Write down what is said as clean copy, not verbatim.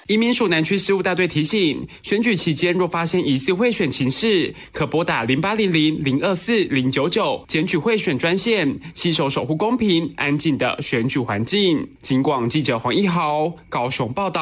移民署南区事务大队提醒，选举期间若发现疑似贿选情事，可拨打0800-024-099检举贿选专线，携手守护公平安静的选举环境。警广记者黄一豪高雄报道。